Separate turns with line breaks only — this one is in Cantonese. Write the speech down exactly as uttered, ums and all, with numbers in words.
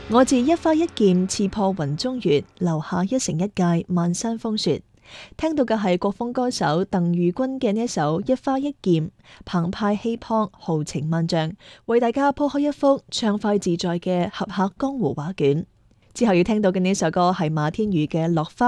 我自一花一劍刺破雲中月，留下一城一界萬山風雪。聽到嘅係國風歌手鄧玉君嘅呢一首一花一劍，澎湃氣魄，豪情萬丈，為大家鋪開一幅暢快自在嘅俠客江湖畫卷。之後要聽到嘅呢首歌係馬天宇嘅落花。